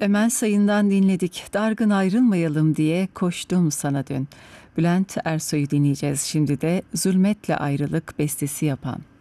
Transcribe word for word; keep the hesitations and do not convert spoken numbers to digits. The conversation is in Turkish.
Emel Sayın'dan dinledik. Dargın ayrılmayalım diye koştum sana dün. Bülent Ersoy'u dinleyeceğiz şimdi de Zulmetle Ayrılık bestesi yapan.